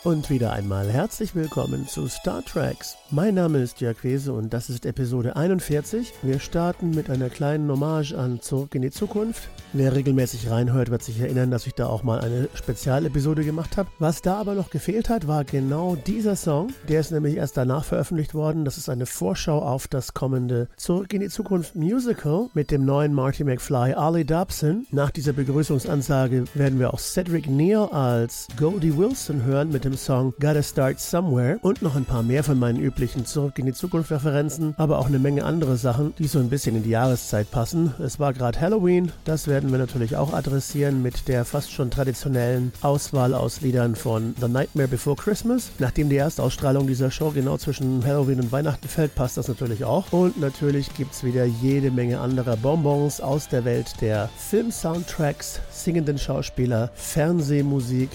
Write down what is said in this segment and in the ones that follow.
Und wieder einmal herzlich willkommen zu Star Treks. Mein Name ist Jörg Wese und das ist Episode 41. Wir starten mit einer kleinen Hommage an Zurück in die Zukunft. Wer regelmäßig reinhört, wird sich erinnern, dass ich da auch mal eine Spezialepisode gemacht habe. Was da aber noch gefehlt hat, war genau dieser Song. Der ist nämlich erst danach veröffentlicht worden. Das ist eine Vorschau auf das kommende Zurück in die Zukunft Musical mit dem neuen Marty McFly, Ollie Dobson. Nach dieser Begrüßungsansage werden wir auch Cedric Neal als Goldie Wilson hören mit dem Song Gotta Start Somewhere und noch ein paar mehr von meinen üblichen Zurück in die Zukunft Referenzen, aber auch eine Menge andere Sachen, die so ein bisschen in die Jahreszeit passen. Es war gerade Halloween, das werden wir natürlich auch adressieren mit der fast schon traditionellen Auswahl aus Liedern von The Nightmare Before Christmas. Nachdem die Erstausstrahlung dieser Show genau zwischen Halloween und Weihnachten fällt, passt das natürlich auch. Und natürlich gibt es wieder jede Menge anderer Bonbons aus der Welt der Film-Soundtracks, singenden Schauspieler, Fernsehmusik,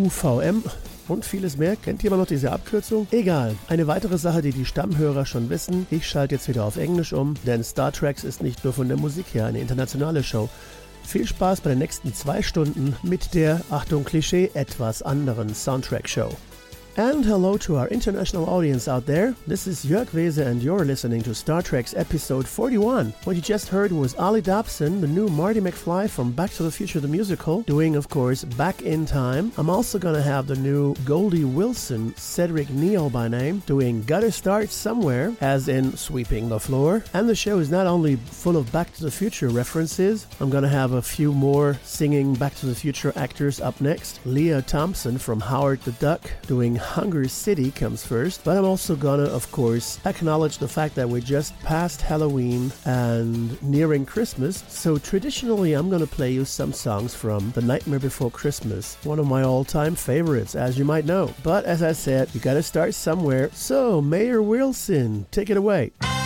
UVM und vieles mehr. Kennt jemand noch diese Abkürzung? Egal. Eine weitere Sache, die die Stammhörer schon wissen. Ich schalte jetzt wieder auf Englisch um, denn Star Treks ist nicht nur von der Musik her eine internationale Show. Viel Spaß bei den nächsten 2 Stunden mit der, Achtung Klischee, etwas anderen Soundtrack-Show. And hello to our international audience out there. This is Jörg Wese and you're listening to Star Trek's episode 41. What you just heard was Ollie Dobson, the new Marty McFly from Back to the Future the Musical, doing, of course, Back in Time. I'm also gonna have the new Goldie Wilson, Cedric Neal by name, doing Gotta Start Somewhere, as in sweeping the floor. And the show is not only full of Back to the Future references, I'm gonna have a few more singing Back to the Future actors up next. Lea Thompson from Howard the Duck, doing Hunger City comes first, but I'm also gonna, of course, acknowledge the fact that we're just past Halloween and nearing Christmas, so traditionally I'm gonna play you some songs from The Nightmare Before Christmas, one of my all-time favorites, as you might know. But as I said, you gotta start somewhere, so Mayor Wilson, take it away.